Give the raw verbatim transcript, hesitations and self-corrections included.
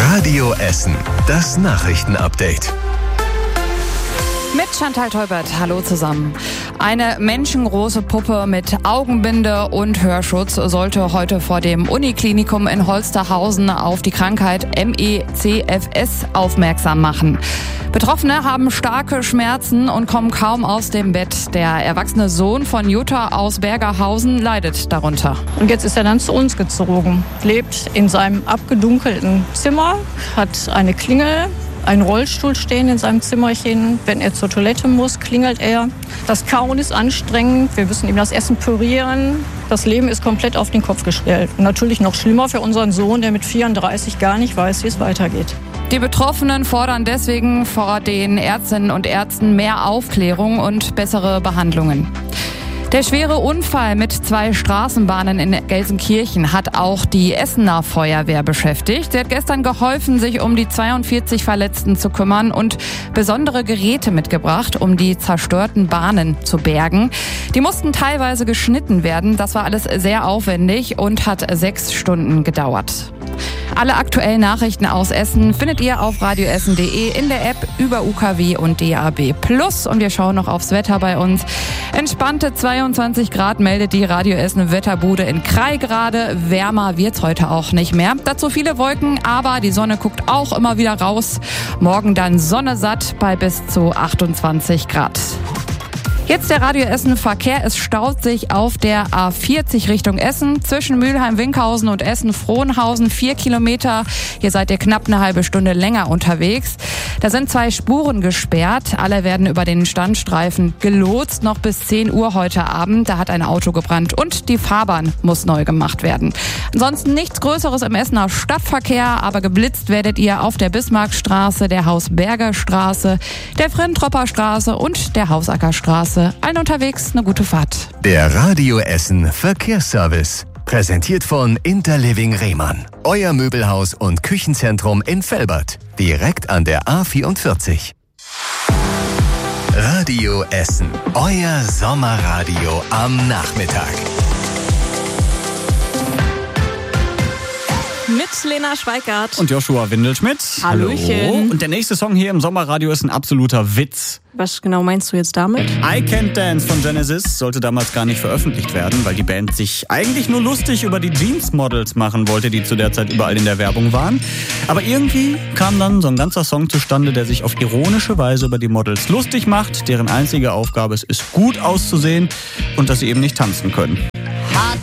Radio Essen, das Nachrichtenupdate. Mit Chantal Teubert, hallo zusammen. Eine menschengroße Puppe mit Augenbinde und Hörschutz sollte heute vor dem Uniklinikum in Holsterhausen auf die Krankheit M E C F S aufmerksam machen. Betroffene haben starke Schmerzen und kommen kaum aus dem Bett. Der erwachsene Sohn von Jutta aus Bergerhausen leidet darunter. Und jetzt ist er dann zu uns gezogen, lebt in seinem abgedunkelten Zimmer, hat eine Klingel, einen Rollstuhl stehen in seinem Zimmerchen. Wenn er zur Toilette muss, klingelt er. Das Kauen ist anstrengend. Wir müssen ihm das Essen pürieren. Das Leben ist komplett auf den Kopf gestellt. Und natürlich noch schlimmer für unseren Sohn, der mit vierunddreißig gar nicht weiß, wie es weitergeht. Die Betroffenen fordern deswegen vor den Ärztinnen und Ärzten mehr Aufklärung und bessere Behandlungen. Der schwere Unfall mit zwei Straßenbahnen in Gelsenkirchen hat auch die Essener Feuerwehr beschäftigt. Sie hat gestern geholfen, sich um die zweiundvierzig Verletzten zu kümmern und besondere Geräte mitgebracht, um die zerstörten Bahnen zu bergen. Die mussten teilweise geschnitten werden. Das war alles sehr aufwendig und hat sechs Stunden gedauert. Alle aktuellen Nachrichten aus Essen findet ihr auf radioessen punkt de, in der App, über U K W und D A B Plus. Und wir schauen noch aufs Wetter bei uns. Entspannte zweiundzwanzig Grad meldet die Radio Essen Wetterbude in Krai gerade. Wärmer wird's heute auch nicht mehr. Dazu viele Wolken, aber die Sonne guckt auch immer wieder raus. Morgen dann Sonne satt bei bis zu achtundzwanzig Grad. Jetzt der Radio Essen Verkehr. Es staut sich auf der A vierzig Richtung Essen zwischen Mülheim-Winkhausen und Essen-Frohnhausen. Vier Kilometer. Hier seid ihr knapp eine halbe Stunde länger unterwegs. Da sind zwei Spuren gesperrt. Alle werden über den Standstreifen gelotst. Noch bis zehn Uhr heute Abend. Da hat ein Auto gebrannt und die Fahrbahn muss neu gemacht werden. Ansonsten nichts Größeres im Essener Stadtverkehr. Aber geblitzt werdet ihr auf der Bismarckstraße, der Hausberger Straße, der Frentropper Straße und der Hausackerstraße. Allen unterwegs eine gute Fahrt. Der Radio Essen Verkehrsservice. Präsentiert von Interliving Rehmann. Euer Möbelhaus und Küchenzentrum in Velbert. Direkt an der A vierundvierzig. Radio Essen. Euer Sommerradio am Nachmittag. Mit Lena Schweikart. Und Joshua Windelschmidt. Hallöchen. Hallo. Und der nächste Song hier im Sommerradio ist ein absoluter Witz. Was genau meinst du jetzt damit? I Can't Dance von Genesis sollte damals gar nicht veröffentlicht werden, weil die Band sich eigentlich nur lustig über die Jeans-Models machen wollte, die zu der Zeit überall in der Werbung waren. Aber irgendwie kam dann so ein ganzer Song zustande, der sich auf ironische Weise über die Models lustig macht, deren einzige Aufgabe es ist, gut auszusehen und dass sie eben nicht tanzen können.